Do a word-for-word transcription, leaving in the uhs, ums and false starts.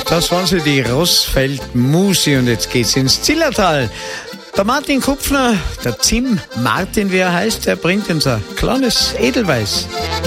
Das waren sie, die Rossfeld Musi, und jetzt geht's ins Zillertal. Der Martin Kupfner, der Zim Martin, wie er heißt, der bringt uns ein kleines Edelweiß.